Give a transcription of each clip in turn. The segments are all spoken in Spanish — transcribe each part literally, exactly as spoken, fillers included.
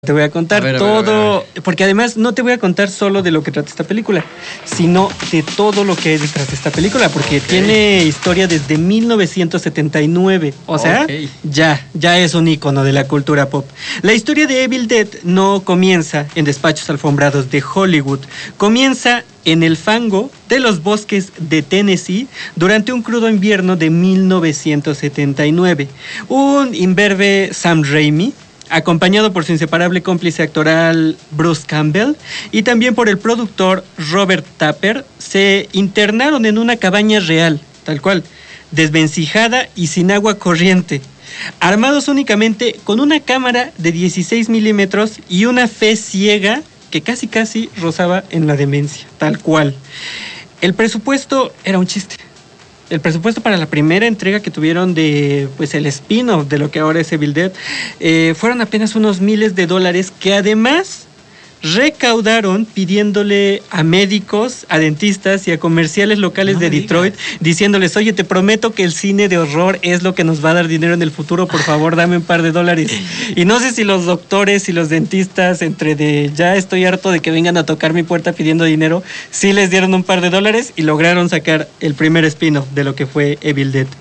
Te voy a contar a ver, a todo, ver, a ver, a ver. porque además no te voy a contar solo de lo que trata esta película, sino de todo lo que hay detrás de esta película, porque okay. tiene historia desde mil novecientos setenta y nueve, o sea, okay. ya, ya es un ícono de la cultura pop. La historia de Evil Dead no comienza en despachos alfombrados de Hollywood, comienza en el fango de los bosques de Tennessee durante un crudo invierno de mil novecientos setenta y nueve. Un imberbe Sam Raimi, acompañado por su inseparable cómplice actoral Bruce Campbell y también por el productor Robert Tapper, se internaron en una cabaña real, tal cual, desvencijada y sin agua corriente, armados únicamente con una cámara de dieciséis milímetros y una fe ciega que casi casi rozaba en la demencia, tal cual. El presupuesto era un chiste. El presupuesto para la primera entrega que tuvieron de, pues, el spin-off de lo que ahora es Evil Dead, eh, fueron apenas unos miles de dólares que además recaudaron pidiéndole a médicos, a dentistas y a comerciales locales no de Detroit, digas. diciéndoles, oye, te prometo que el cine de horror es lo que nos va a dar dinero en el futuro, por favor, dame un par de dólares. Y no sé si los doctores y los dentistas, entre de ya estoy harto de que vengan a tocar mi puerta pidiendo dinero, sí les dieron un par de dólares y lograron sacar el primer spin-off de lo que fue Evil Dead.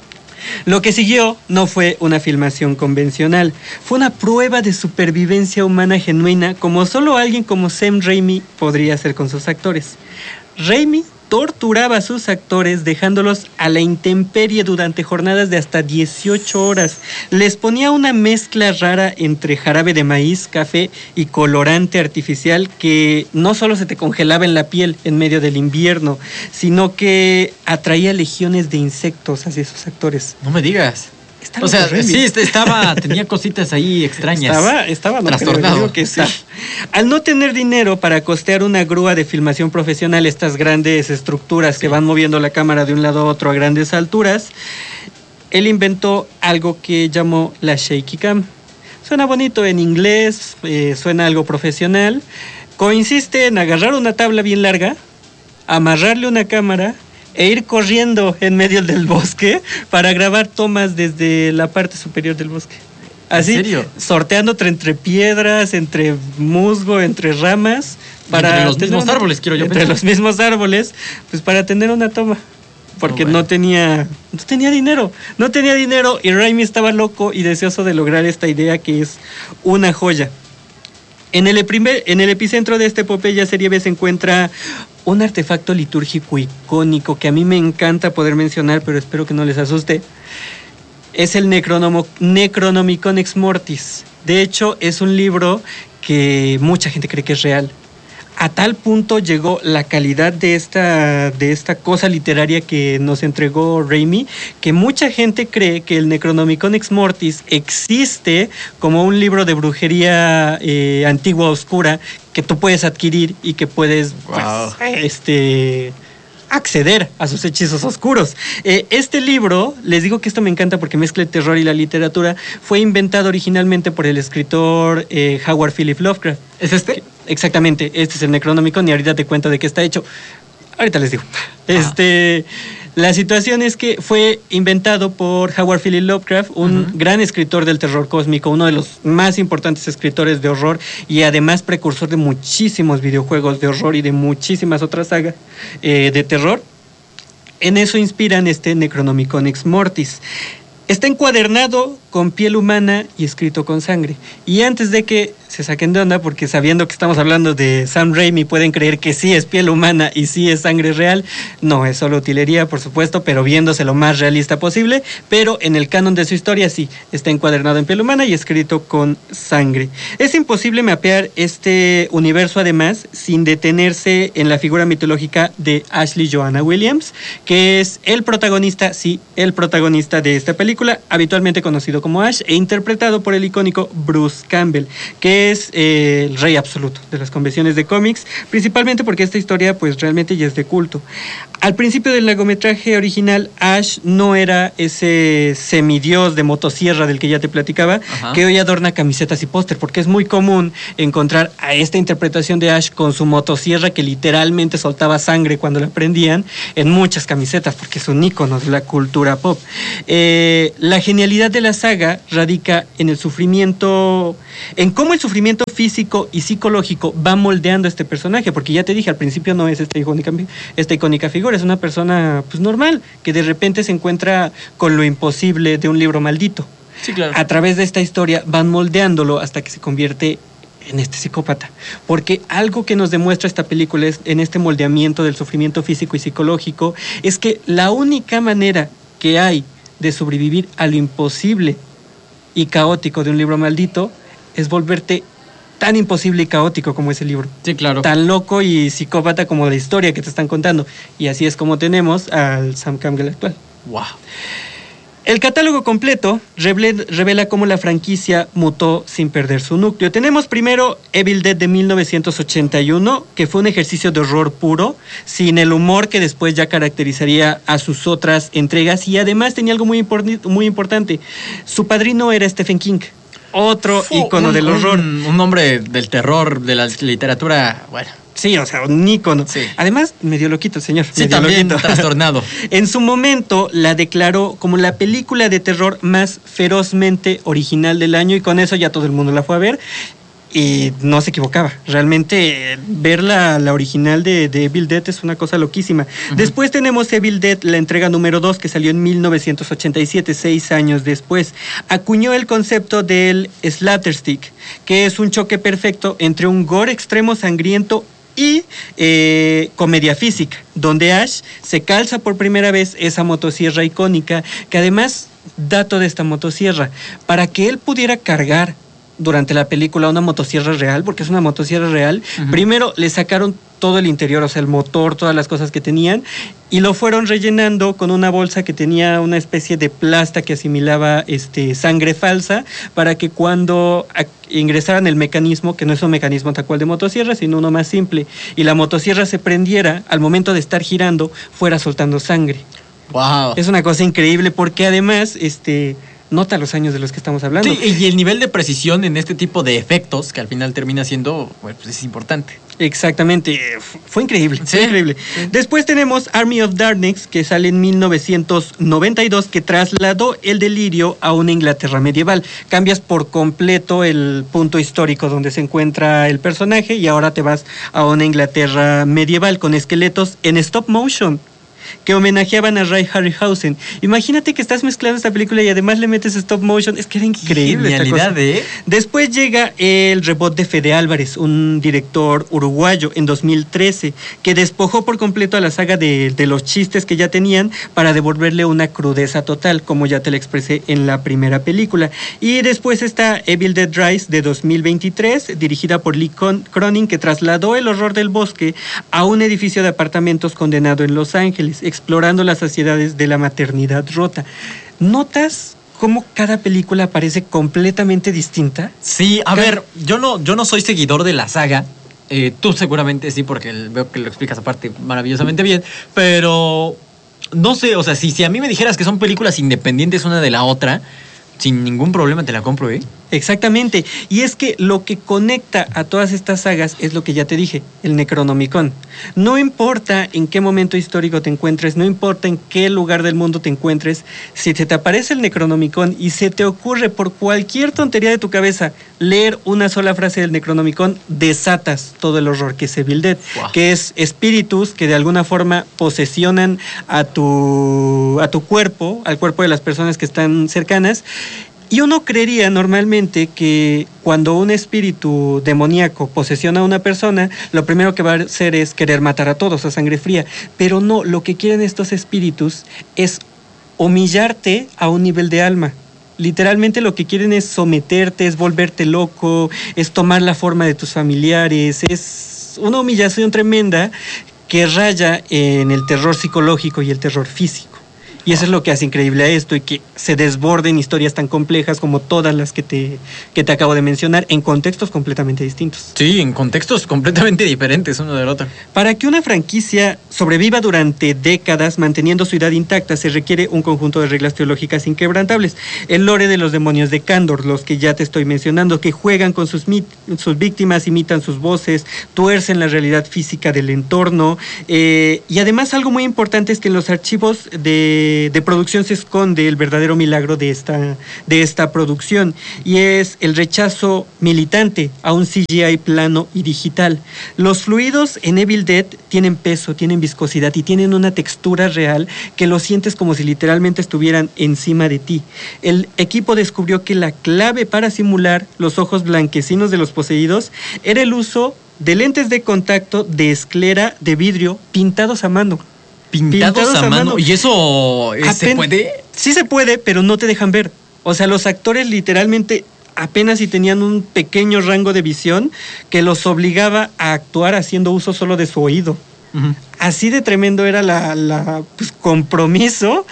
Lo que siguió no fue una filmación convencional, fue una prueba de supervivencia humana genuina como solo alguien como Sam Raimi podría hacer con sus actores. Raimi torturaba a sus actores dejándolos a la intemperie durante jornadas de hasta dieciocho horas. Les ponía una mezcla rara entre jarabe de maíz, café y colorante artificial que no solo se te congelaba en la piel en medio del invierno, sino que atraía legiones de insectos hacia sus actores. No me digas. O sea, sí, estaba, tenía cositas ahí extrañas. Estaba, estaba no trastornado. Creo que está. Sí. Al no tener dinero para costear una grúa de filmación profesional, estas grandes estructuras sí. que van moviendo la cámara de un lado a otro a grandes alturas, él inventó algo que llamó la shaky cam. Suena bonito en inglés, eh, suena algo profesional. Consiste en agarrar una tabla bien larga, amarrarle una cámara e ir corriendo en medio del bosque para grabar tomas desde la parte superior del bosque. Así, ¿en serio? Sorteando entre piedras, entre musgo, entre ramas. Para entre los mismos una, árboles, quiero yo Entre pensar. los mismos árboles, pues para tener una toma. Porque oh, bueno. no tenía no tenía dinero, no tenía dinero y Raimi estaba loco y deseoso de lograr esta idea que es una joya. En el, primer, en el epicentro de esta epopeya serie B se encuentra un artefacto litúrgico icónico que a mí me encanta poder mencionar, pero espero que no les asuste. Es el Necronomo, Necronomicon Ex Mortis. De hecho, es un libro que mucha gente cree que es real. A tal punto llegó la calidad de esta, de esta cosa literaria que nos entregó Raimi, que mucha gente cree que el Necronomicon Ex Mortis existe como un libro de brujería eh, antigua, oscura, que tú puedes adquirir y que puedes wow. pues, este, acceder a sus hechizos oscuros. Eh, este libro, les digo que esto me encanta porque mezcla el terror y la literatura, fue inventado originalmente por el escritor eh, Howard Philip Lovecraft. ¿Es este? Exactamente, este es el Necronomicon y ahorita te cuento de qué está hecho. Ahorita les digo. Este, la situación es que fue inventado por Howard Philip Lovecraft, un uh-huh. gran escritor del terror cósmico, uno de los más importantes escritores de horror y además precursor de muchísimos videojuegos de horror y de muchísimas otras sagas eh, de terror. En eso inspiran este Necronomicon Ex Mortis. Está encuadernado con piel humana y escrito con sangre. Y antes de que se saquen de onda, porque sabiendo que estamos hablando de Sam Raimi, pueden creer que sí es piel humana y sí es sangre real. No, es solo utilería, por supuesto, pero viéndose lo más realista posible. Pero en el canon de su historia sí, está encuadernado en piel humana y escrito con sangre. Es imposible mapear este universo, además, sin detenerse en la figura mitológica de Ashley Joanna Williams, que es el protagonista, sí, el protagonista de esta película, habitualmente conocido como Ash, e interpretado por el icónico Bruce Campbell, que es eh, el rey absoluto de las convenciones de cómics, principalmente porque esta historia pues realmente ya es de culto. Al principio del largometraje original, Ash no era ese semidios de motosierra del que ya te platicaba, ajá, que hoy adorna camisetas y póster, porque es muy común encontrar a esta interpretación de Ash con su motosierra que literalmente soltaba sangre cuando la prendían en muchas camisetas, porque es un ícono de la cultura pop. Eh, la genialidad de la saga radica en el sufrimiento, en cómo el sufrimiento físico y psicológico va moldeando a este personaje, porque ya te dije, al principio no es esta icónica, esta icónica figura, es una persona pues normal, que de repente se encuentra con lo imposible de un libro maldito. Sí, claro. A través de esta historia van moldeándolo hasta que se convierte en este psicópata. Porque algo que nos demuestra esta película es, en este moldeamiento del sufrimiento físico y psicológico, es que la única manera que hay de sobrevivir a lo imposible y caótico de un libro maldito es volverte tan imposible y caótico como ese libro. Sí, claro. Tan loco y psicópata como la historia que te están contando. Y así es como tenemos al Sam Campbell actual. Wow. El catálogo completo revela cómo la franquicia mutó sin perder su núcleo. Tenemos primero Evil Dead de mil novecientos ochenta y uno, que fue un ejercicio de horror puro, sin el humor que después ya caracterizaría a sus otras entregas, y además tenía algo muy, import- muy importante. Su padrino era Stephen King, otro Fu, ícono un, del horror. Un, un hombre del terror, de la literatura, bueno... Sí, o sea, un ícono. Sí. Además, medio loquito el señor. Sí, también loquito. Trastornado. En su momento la declaró como la película de terror más ferozmente original del año, y con eso ya todo el mundo la fue a ver. Y no se equivocaba. Realmente ver la, la original de, de Evil Dead es una cosa loquísima. Uh-huh. Después tenemos Evil Dead, la entrega número dos, que salió en mil novecientos ochenta y siete, seis años después. Acuñó el concepto del Slapstick, que es un choque perfecto entre un gore extremo sangriento y eh, comedia física, donde Ash se calza por primera vez esa motosierra icónica, que además, dato de esta motosierra, para que él pudiera cargar durante la película una motosierra real, porque es una motosierra real, uh-huh. Primero le sacaron todo el interior, o sea, el motor, todas las cosas que tenían, y lo fueron rellenando con una bolsa que tenía una especie de plasta que asimilaba este, sangre falsa, para que cuando ingresaran el mecanismo, que no es un mecanismo tal cual de motosierra, sino uno más simple, y la motosierra se prendiera, al momento de estar girando, fuera soltando sangre. Wow. Es una cosa increíble, porque además, este... nota los años de los que estamos hablando. Sí, y el nivel de precisión en este tipo de efectos, que al final termina siendo, bueno, pues es importante. Exactamente, fue increíble, sí, fue increíble. Sí. Después tenemos Army of Darkness, que sale en mil novecientos noventa y dos, que trasladó el delirio a una Inglaterra medieval. Cambias por completo el punto histórico donde se encuentra el personaje y ahora te vas a una Inglaterra medieval con esqueletos en stop motion que homenajeaban a Ray Harryhausen. Imagínate que estás mezclando esta película y además le metes stop motion. Es que era increíble esta cosa. ¿eh? Después llega el reboot de Fede Álvarez, un director uruguayo, en dos mil trece, que despojó por completo a la saga de, de los chistes que ya tenían para devolverle una crudeza total, como ya te la expresé en la primera película. Y después está Evil Dead Rise de dos mil veintitrés, dirigida por Lee Cronin, que trasladó el horror del bosque a un edificio de apartamentos condenado en Los Ángeles, explorando las ansiedades de la maternidad rota. ¿Notas cómo cada película parece completamente distinta? Sí, a cada... ver, yo no, yo no soy seguidor de la saga. Eh, tú seguramente sí, porque veo que lo explicas aparte maravillosamente bien. Pero no sé, o sea, si, si a mí me dijeras que son películas independientes una de la otra, sin ningún problema te la compro, ¿eh? Exactamente. Y es que lo que conecta a todas estas sagas es lo que ya te dije, el Necronomicon. No importa en qué momento histórico te encuentres, no importa en qué lugar del mundo te encuentres, si se te aparece el Necronomicon y se te ocurre por cualquier tontería de tu cabeza leer una sola frase del Necronomicon, desatas todo el horror que es Evil Dead, wow. Que es espíritus que de alguna forma posesionan a tu, a tu cuerpo, al cuerpo de las personas que están cercanas. Y uno creería normalmente que cuando un espíritu demoníaco posesiona a una persona, lo primero que va a hacer es querer matar a todos a sangre fría. Pero no, lo que quieren estos espíritus es humillarte a un nivel de alma. Literalmente lo que quieren es someterte, es volverte loco, es tomar la forma de tus familiares, es una humillación tremenda que raya en el terror psicológico y el terror físico. Y eso es lo que hace increíble a esto, y que se desborden historias tan complejas como todas las que te, que te acabo de mencionar, en contextos completamente distintos. Sí, en contextos completamente diferentes uno del otro. Para que una franquicia sobreviva durante décadas manteniendo su idea intacta, se requiere un conjunto de reglas teológicas inquebrantables. El lore de los demonios de Kandor, los que ya te estoy mencionando, que juegan con sus, mit- sus víctimas, imitan sus voces, tuercen la realidad física del entorno. Eh, y además algo muy importante es que en los archivos de de, de producción se esconde el verdadero milagro de esta, de esta producción, y es el rechazo militante a un C G I plano y digital. Los fluidos en Evil Dead tienen peso, tienen viscosidad y tienen una textura real que lo sientes como si literalmente estuvieran encima de ti. El equipo descubrió que la clave para simular los ojos blanquecinos de los poseídos era el uso de lentes de contacto de esclera de vidrio pintados a mano. Pintados, pintados a, a mano. mano. ¿Y eso eh, se puede? Sí se puede, pero no te dejan ver. O sea, los actores literalmente apenas si tenían un pequeño rango de visión que los obligaba a actuar haciendo uso solo de su oído. Uh-huh. Así de tremendo era la, la pues, compromiso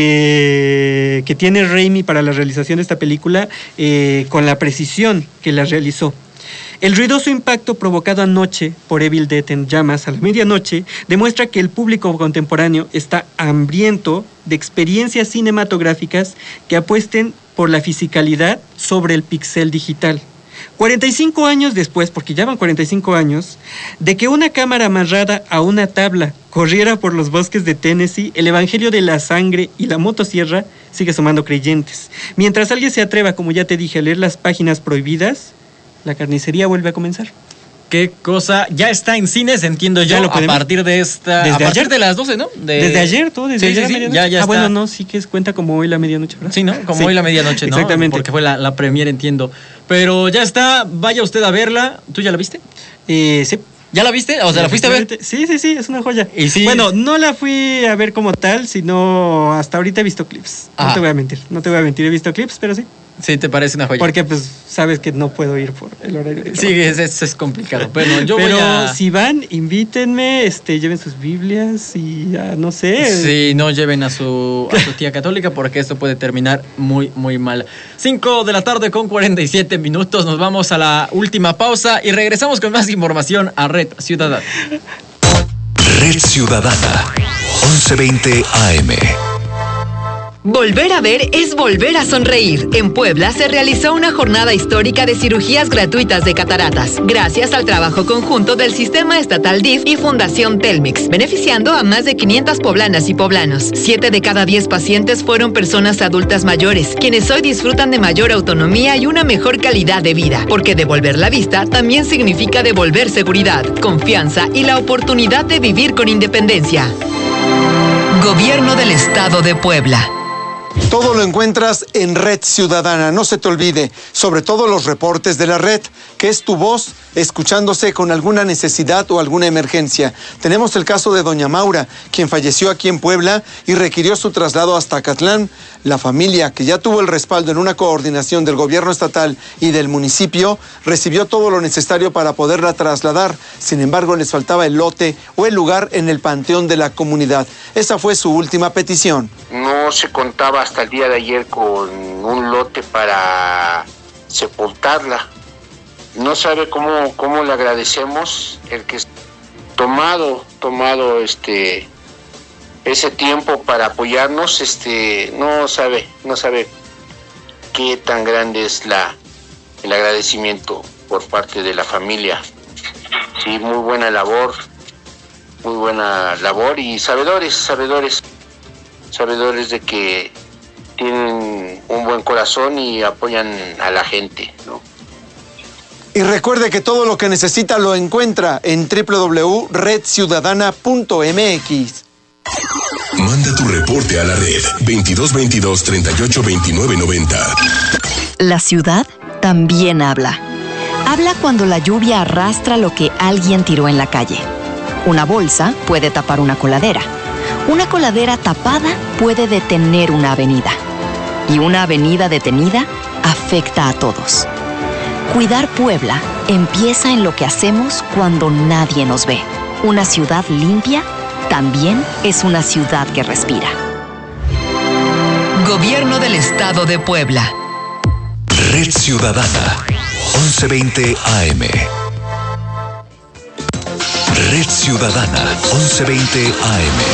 que, que tiene Raimi para la realización de esta película, eh, con la precisión que la realizó. El ruidoso impacto provocado anoche por Evil Dead en llamas a la medianoche demuestra que el público contemporáneo está hambriento de experiencias cinematográficas que apuesten por la fisicalidad sobre el pixel digital. cuarenta y cinco años después, porque ya van cuarenta y cinco años, de que una cámara amarrada a una tabla corriera por los bosques de Tennessee, el evangelio de la sangre y la motosierra sigue sumando creyentes. Mientras alguien se atreva, como ya te dije, a leer las páginas prohibidas, la carnicería vuelve a comenzar. Qué cosa, ya está en cines, entiendo yo, a partir de esta... Desde a partir ayer de las doce, ¿no? De... Desde ayer, todo, desde sí, ayer sí, a medianoche. Ya, ya ah, está. bueno, no, sí que es cuenta como hoy la medianoche, ¿verdad? Sí, ¿no? Como sí. hoy la medianoche, ¿no? Exactamente. Porque fue la, la premier, entiendo. Pero ya está, vaya usted a verla. ¿Tú ya la viste? Eh, sí. ¿Ya la viste? O sea, ¿la fuiste a ver? Sí, sí, sí, es una joya. ¿Y sí? Bueno, no la fui a ver como tal, sino hasta ahorita he visto clips. Ajá. No te voy a mentir, no te voy a mentir, he visto clips, pero sí. Sí, te parece una joya. Porque pues sabes que no puedo ir por el horario de trabajo. Sí, es, es, es complicado. Bueno, yo pero voy a... si van, invítenme, este, lleven sus Biblias y ya, no sé. Sí, no lleven a su, a su tía católica porque esto puede terminar muy, muy mal. cinco de la tarde con cuarenta y siete minutos. Nos vamos a la última pausa y regresamos con más información a Red Ciudadana. Red Ciudadana, once veinte A M. Volver a ver es volver a sonreír. En Puebla se realizó una jornada histórica de cirugías gratuitas de cataratas, gracias al trabajo conjunto del Sistema Estatal D I F y Fundación Telmex, beneficiando a más de quinientas poblanas y poblanos. Siete de cada diez pacientes fueron personas adultas mayores, quienes hoy disfrutan de mayor autonomía y una mejor calidad de vida, porque devolver la vista también significa devolver seguridad, confianza y la oportunidad de vivir con independencia. Gobierno del Estado de Puebla. Todo lo encuentras en Red Ciudadana, no se te olvide, sobre todo los reportes de la red, que es tu voz escuchándose con alguna necesidad o alguna emergencia. Tenemos el caso de doña Maura, quien falleció aquí en Puebla y requirió su traslado hasta Acatlán. La familia, que ya tuvo el respaldo en una coordinación del gobierno estatal y del municipio, recibió todo lo necesario para poderla trasladar. Sin embargo, les faltaba el lote o el lugar en el panteón de la comunidad. Esa fue su última petición. No se contaba hasta el día de ayer con un lote para sepultarla. No sabe cómo, cómo le agradecemos el que tomado, tomado este ese tiempo para apoyarnos, este, no sabe, no sabe qué tan grande es la el agradecimiento por parte de la familia. Sí, muy buena labor, muy buena labor y sabedores, sabedores, sabedores de que tienen un buen corazón y apoyan a la gente, ¿no? Y recuerde que todo lo que necesita lo encuentra en doble u doble u doble u punto red ciudadana punto m x. Manda tu reporte a la red veintidós veintidós treinta y ocho veintinueve noventa. La ciudad también habla. Habla cuando la lluvia arrastra lo que alguien tiró en la calle. Una bolsa puede tapar una coladera. Una coladera tapada puede detener una avenida. Y una avenida detenida afecta a todos. Cuidar Puebla empieza en lo que hacemos cuando nadie nos ve. Una ciudad limpia también es una ciudad que respira. Gobierno del Estado de Puebla. Red Ciudadana, once veinte A M. Red Ciudadana, once veinte A M.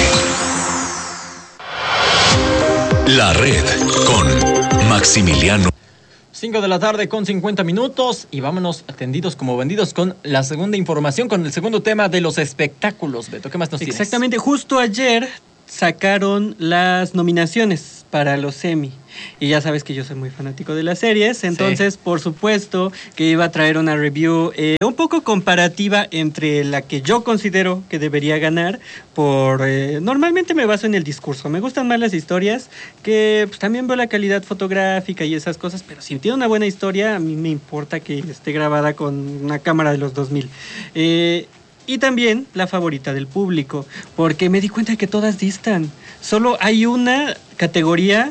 La red con Maximiliano. cinco de la tarde con cincuenta minutos y vámonos atendidos como vendidos con la segunda información, con el segundo tema de los espectáculos. Beto, ¿qué más nos tienes? Exactamente, justo ayer sacaron las nominaciones para los Emmy. Y ya sabes que yo soy muy fanático de las series, entonces sí. Por supuesto que iba a traer una review eh, un poco comparativa entre la que yo considero que debería ganar por... Eh, normalmente me baso en el discurso, me gustan más las historias, que pues, también veo la calidad fotográfica y esas cosas, pero si tiene una buena historia, a mí me importa que esté grabada con una cámara de los dos mil. Eh, y también la favorita del público, porque me di cuenta que todas distan. Solo hay una categoría...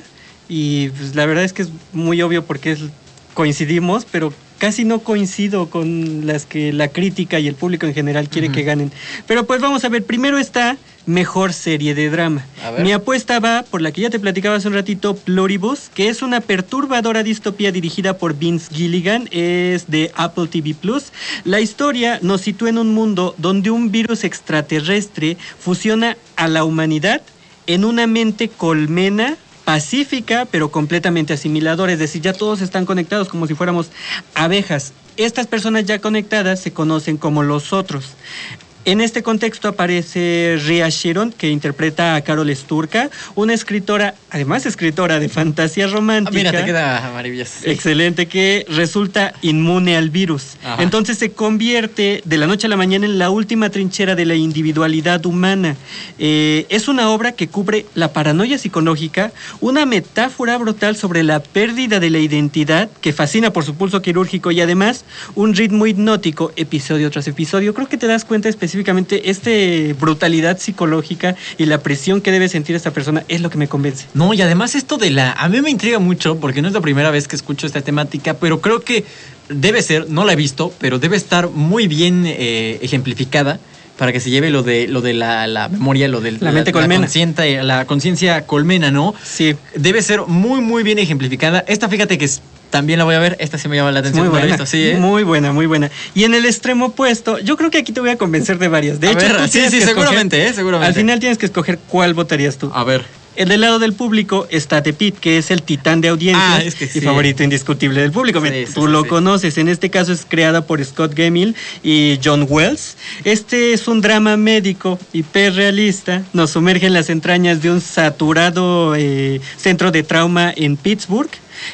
Y pues, la verdad es que es muy obvio porque es, coincidimos, pero casi no coincido con las que la crítica y el público en general quiere uh-huh. que ganen. Pero pues vamos a ver, primero está mejor serie de drama. Mi apuesta va por la que ya te platicaba hace un ratito, Pluribus, que es una perturbadora distopía dirigida por Vince Gilligan, es de Apple T V Plus. La historia nos sitúa en un mundo donde un virus extraterrestre fusiona a la humanidad en una mente colmena pacífica, pero completamente asimiladora, es decir, ya todos están conectados como si fuéramos abejas. Estas personas ya conectadas se conocen como los otros. En este contexto aparece Rhea Sheeran, que interpreta a Carol Sturka, una escritora, además escritora de fantasía romántica. Ah, mira, te queda maravilloso. Sí. Excelente, que resulta inmune al virus. Ajá. Entonces se convierte de la noche a la mañana en la última trinchera de la individualidad humana. Eh, es una obra que cubre la paranoia psicológica, una metáfora brutal sobre la pérdida de la identidad, que fascina por su pulso quirúrgico y además un ritmo hipnótico, episodio tras episodio. Creo que te das cuenta específicamente Específicamente, esta brutalidad psicológica y la presión que debe sentir esta persona es lo que me convence. No, y además esto de la... A mí me intriga mucho porque no es la primera vez que escucho esta temática, pero creo que debe ser, no la he visto, pero debe estar muy bien eh, ejemplificada para que se lleve lo de lo de la, la memoria, lo de la, la mente colmena. La conciencia colmena, ¿no? Sí. Debe ser muy, muy bien ejemplificada. Esta, fíjate que es... También la voy a ver, esta sí me llama la atención. Muy buena, visto, sí, ¿eh? muy buena, muy buena. Y en el extremo opuesto, yo creo que aquí te voy a convencer de varias. De a hecho, ver, tú sí, sí, seguramente, escoger, ¿eh? Seguramente. Al final tienes que escoger cuál votarías tú. A ver. El del lado del público está The Pitt, que es el titán de audiencia ah, es que sí. y favorito indiscutible del público. Sí, Tú sí, lo sí. conoces, en este caso es creada por Scott Gimple y John Wells. Este es un drama médico hiperrealista, nos sumerge en las entrañas de un saturado eh, centro de trauma en Pittsburgh,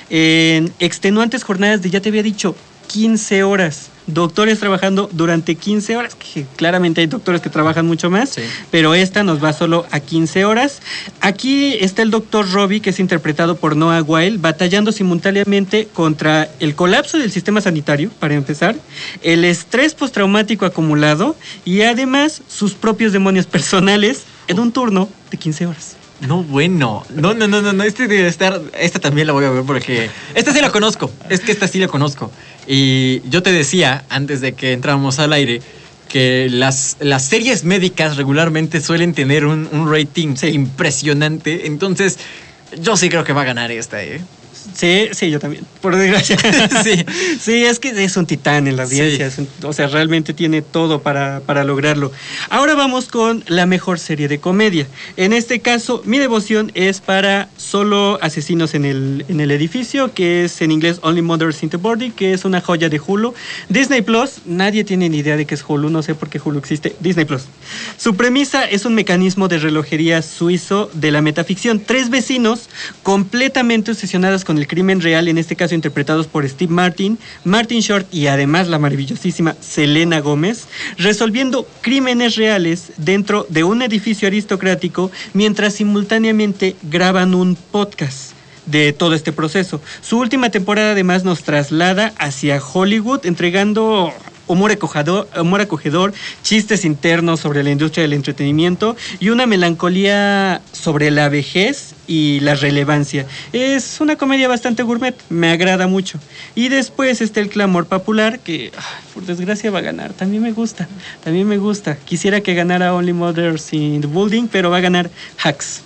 en extenuantes jornadas de, ya te había dicho, quince horas. Doctores trabajando durante quince horas, que claramente hay doctores que trabajan mucho más, sí. pero esta nos va solo a quince horas. Aquí está el doctor Robbie, que es interpretado por Noah Wyle, batallando simultáneamente contra el colapso del sistema sanitario, para empezar, el estrés postraumático acumulado y además sus propios demonios personales en un turno de quince horas. No, bueno. No, no, no, no, no. Este debe estar. Esta también la voy a ver porque. Esta sí la conozco. Es que esta sí la conozco. Y yo te decía, antes de que entráramos al aire, que las, las series médicas regularmente suelen tener un, un rating sí. impresionante. Entonces, yo sí creo que va a ganar esta, ¿eh? Sí, sí, yo también, por desgracia. sí. sí, es que es un titán en la audiencia, sí. un, o sea, realmente tiene todo para, para lograrlo. Ahora vamos con la mejor serie de comedia. En este caso, mi devoción es para Solo Asesinos en el, en el Edificio, que es en inglés Only Murders in the Building, que es una joya de Hulu. Disney Plus, nadie tiene ni idea de qué es Hulu, no sé por qué Hulu existe. Disney Plus. Su premisa es un mecanismo de relojería suizo de la metaficción. Tres vecinos completamente obsesionados con el crimen real, en este caso interpretados por Steve Martin, Martin Short y además la maravillosísima Selena Gómez, resolviendo crímenes reales dentro de un edificio aristocrático mientras simultáneamente graban un podcast de todo este proceso. Su última temporada además nos traslada hacia Hollywood, entregando humor acogedor, humor acogedor, chistes internos sobre la industria del entretenimiento y una melancolía sobre la vejez y la relevancia. Es una comedia bastante gourmet, me agrada mucho. Y después está El Clamor Popular, que por desgracia va a ganar. También me gusta, también me gusta. Quisiera que ganara Only Murders in the Building, pero va a ganar Hacks,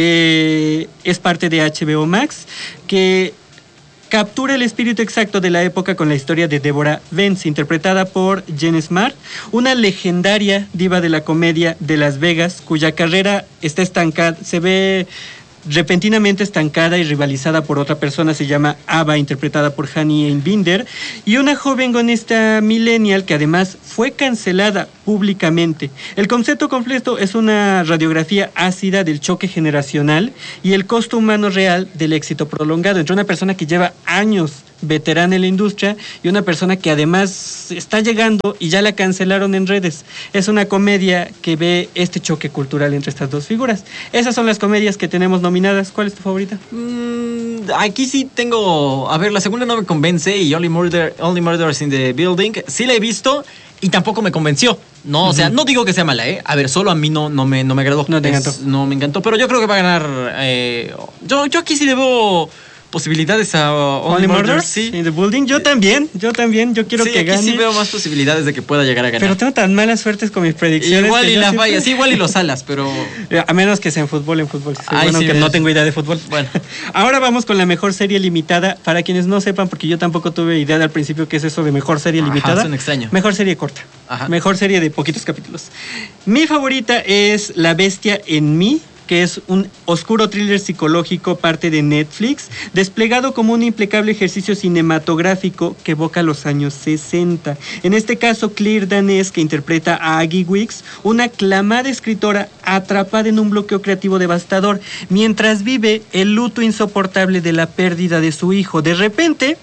que es parte de H B O Max, que captura el espíritu exacto de la época con la historia de Deborah Vance, interpretada por Jen Smart, una legendaria diva de la comedia de Las Vegas, cuya carrera está estancada, se ve repentinamente estancada y rivalizada por otra persona, se llama Ava, interpretada por Hani Einbinder, y una joven guionista millennial que además fue cancelada públicamente. El concepto completo es una radiografía ácida del choque generacional y el costo humano real del éxito prolongado entre una persona que lleva años veterana en la industria y una persona que además está llegando y ya la cancelaron en redes. Es una comedia que ve este choque cultural entre estas dos figuras. Esas son las comedias que tenemos nominadas. ¿Cuál es tu favorita? Mm, aquí sí tengo... A ver, la segunda no me convence y Only, Murder, Only Murders in the Building sí la he visto y tampoco me convenció. No, uh-huh. O sea, no digo que sea mala, ¿eh? A ver, solo a mí no, no, me, no me agradó. No te encantó. Es, no me encantó, pero yo creo que va a ganar... Eh, yo, yo aquí sí le veo... posibilidades a Only, Only Murders sí. in the Building. Yo también, yo también, yo quiero sí, que aquí gane. Sí veo más posibilidades de que pueda llegar a ganar. Pero tengo tan malas suertes con mis predicciones. Igual y las siempre... fallas, sí, igual y los alas, pero... A menos que sea en fútbol, en fútbol. Sí, Ay, bueno, sí, que ves. no tengo idea de fútbol. Bueno. Ahora vamos con la mejor serie limitada. Para quienes no sepan, porque yo tampoco tuve idea al principio qué es eso de mejor serie Ajá, limitada. Es un extraño. Mejor serie corta. Ajá. Mejor serie de poquitos capítulos. Mi favorita es La Bestia en mí, que es un oscuro thriller psicológico parte de Netflix, desplegado como un impecable ejercicio cinematográfico que evoca los años sesenta. En este caso, Claire Danes, que interpreta a Aggie Wicks, una aclamada escritora atrapada en un bloqueo creativo devastador, mientras vive el luto insoportable de la pérdida de su hijo. De repente...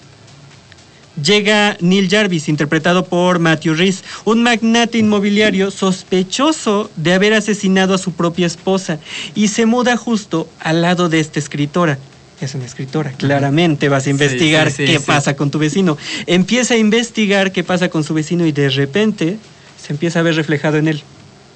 llega Neil Jarvis, interpretado por Matthew Rhys, un magnate inmobiliario sospechoso de haber asesinado a su propia esposa y se muda justo al lado de esta escritora. Es una escritora, claramente vas a investigar sí, sí, sí, qué sí. pasa con tu vecino. Empieza a investigar qué pasa con su vecino y de repente se empieza a ver reflejado en él.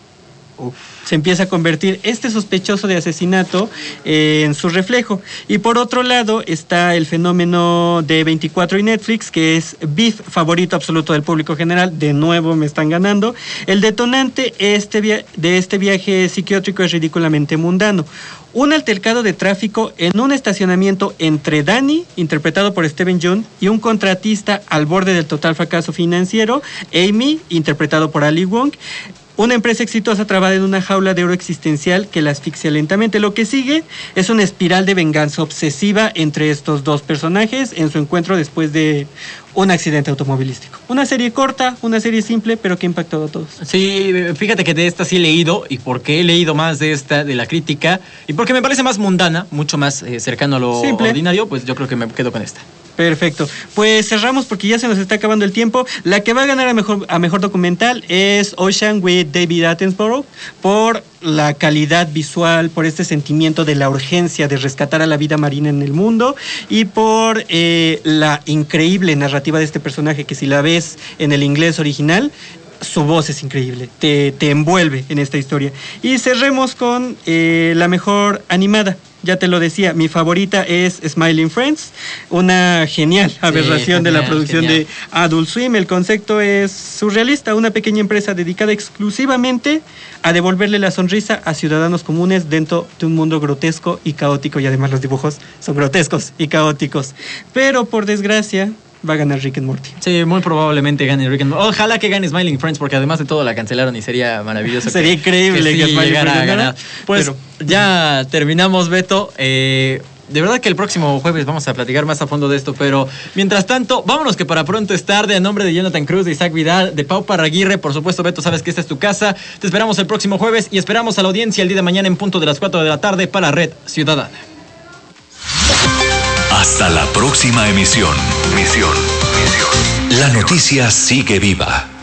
Uf. Se empieza a convertir este sospechoso de asesinato eh, en su reflejo. Y por otro lado está el fenómeno de veinticuatro y Netflix, que es Beef, favorito absoluto del público general. De nuevo me están ganando. El detonante este via- de este viaje psiquiátrico es ridículamente mundano. Un altercado de tráfico en un estacionamiento entre Danny, interpretado por Steven Yeun, y un contratista al borde del total fracaso financiero, Amy, interpretado por Ali Wong. Una empresa exitosa trabada en una jaula de oro existencial que la asfixia lentamente. Lo que sigue es una espiral de venganza obsesiva entre estos dos personajes en su encuentro después de un accidente automovilístico. Una serie corta, una serie simple, pero que ha impactado a todos. Sí, fíjate que de esta sí he leído, y porque he leído más de esta, de la crítica, y porque me parece más mundana, mucho más eh, cercano a lo simple. Ordinario, pues yo creo que me quedo con esta. Perfecto. Pues cerramos porque ya se nos está acabando el tiempo. La que va a ganar a mejor, a mejor documental es Ocean with David Attenborough, por la calidad visual, por este sentimiento de la urgencia de rescatar a la vida marina en el mundo y por eh, la increíble narrativa de este personaje que si la ves en el inglés original, su voz es increíble, te, te envuelve en esta historia. Y cerremos con eh, la mejor animada. Ya te lo decía, mi favorita es Smiling Friends, una genial aberración sí, genial, de la producción genial. de Adult Swim. El concepto es surrealista, una pequeña empresa dedicada exclusivamente a devolverle la sonrisa a ciudadanos comunes dentro de un mundo grotesco y caótico, y además los dibujos son grotescos y caóticos. Pero por desgracia va a ganar Rick and Morty. Sí, muy probablemente gane Rick and Morty. Ojalá que gane Smiling Friends, porque además de todo la cancelaron y sería maravilloso. Sería que, increíble que, que sí Smiling Friends a ganar. Pues pero... ya terminamos, Beto. Eh, de verdad que el próximo jueves vamos a platicar más a fondo de esto, pero mientras tanto, vámonos que para pronto es tarde. A nombre de Jonathan Cruz, de Isaac Vidal, de Pau Parraguirre, por supuesto, Beto, sabes que esta es tu casa. Te esperamos el próximo jueves y esperamos a la audiencia el día de mañana en punto de las cuatro de la tarde para Red Ciudadana. Hasta la próxima emisión. Misión. Misión. La noticia sigue viva.